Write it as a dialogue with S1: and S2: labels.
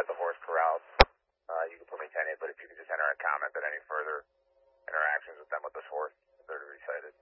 S1: the horse corrals, you can put me 10-8, but if you could just enter a comment that any further interactions with them with this horse, if they're to be cited.